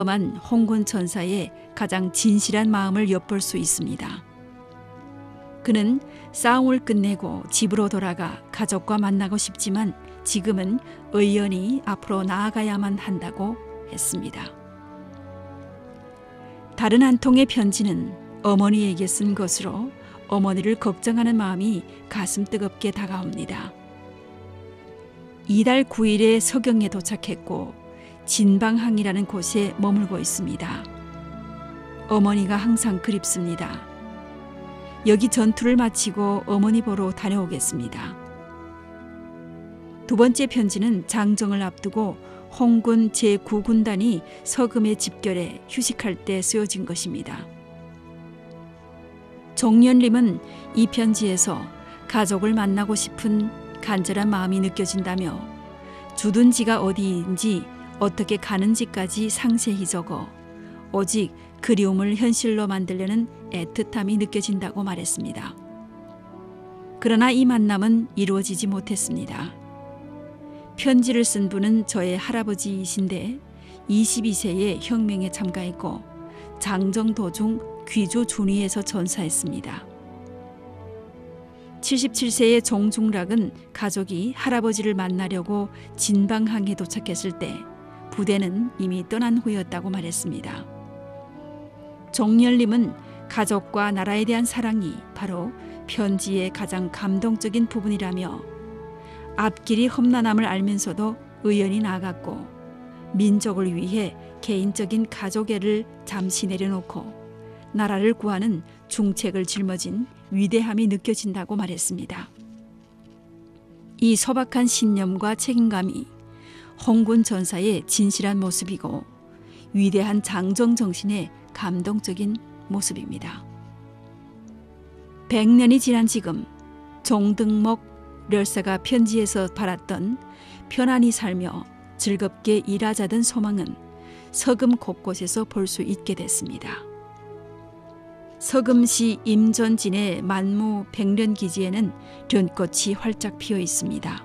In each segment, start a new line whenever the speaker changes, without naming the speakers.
만 홍군 전사의 가장 진실한 마음을 엿볼 수 있습니다. 그는 싸움을 끝내고 집으로 돌아가 가족과 만나고 싶지만 지금은 의연히 앞으로 나아가야만 한다고 했습니다. 다른 한 통의 편지는 어머니에게 쓴 것으로 어머니를 걱정하는 마음이 가슴 뜨겁게 다가옵니다. 이달 9일에 서경에 도착했고 진방항이라는 곳에 머물고 있습니다. 어머니가 항상 그립습니다. 여기 전투를 마치고 어머니 보러 다녀오겠습니다. 두 번째 편지는 장정을 앞두고 홍군 제9군단이 서금에 집결해 휴식할 때 쓰여진 것입니다. 종년림은 이 편지에서 가족을 만나고 싶은 간절한 마음이 느껴진다며 주둔지가 어디인지 어떻게 가는지까지 상세히 적어 오직 그리움을 현실로 만들려는 애틋함이 느껴진다고 말했습니다. 그러나 이 만남은 이루어지지 못했습니다. 편지를 쓴 분은 저의 할아버지이신데 22세에 혁명에 참가했고 장정 도중 귀조 준위에서 전사했습니다. 77세의 종중락은 가족이 할아버지를 만나려고 진방항에 도착했을 때 부대는 이미 떠난 후였다고 말했습니다. 종렬님은 가족과 나라에 대한 사랑이 바로 편지의 가장 감동적인 부분이라며 앞길이 험난함을 알면서도 의연히 나아갔고 민족을 위해 개인적인 가족애를 잠시 내려놓고 나라를 구하는 중책을 짊어진 위대함이 느껴진다고 말했습니다. 이 소박한 신념과 책임감이 홍군 전사의 진실한 모습이고 위대한 장정 정신의 감동적인 모습입니다. 100년이 지난 지금 종등목 멸사가 편지에서 바랐던 편안히 살며 즐겁게 일하자던 소망은 서금 곳곳에서 볼 수 있게 됐습니다. 서금시 임전진의 만무 백련기지에는 련꽃이 활짝 피어 있습니다.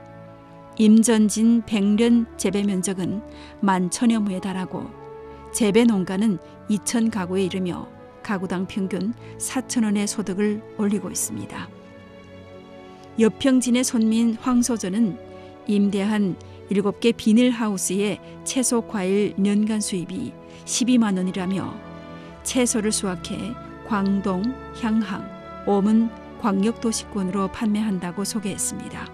임전진 백련 재배 면적은 10,000여 무에 달하고 재배 농가는 2,000가구에 이르며 가구당 평균 4,000원의 소득을 올리고 있습니다. 여평진의 손민 황소전은 임대한 7개 비닐하우스의 채소 과일 연간 수입이 12만 원이라며 채소를 수확해 광동, 향항, 오문 광역도시권으로 판매한다고 소개했습니다.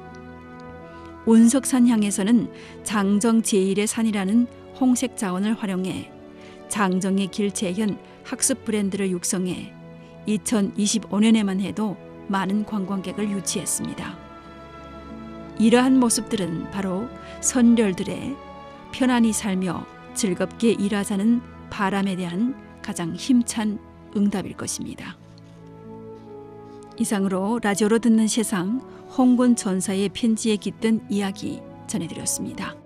운석산향에서는 장정 제1의 산이라는 홍색 자원을 활용해 장정의 길 재현 학습 브랜드를 육성해 2025년에만 해도 많은 관광객을 유치했습니다. 이러한 모습들은 바로 선열들의 편안히 살며 즐겁게 일하자는 바람에 대한 가장 힘찬 응답일 것입니다. 이상으로 라디오로 듣는 세상 홍군 전사의 편지에 깃든 이야기 전해드렸습니다.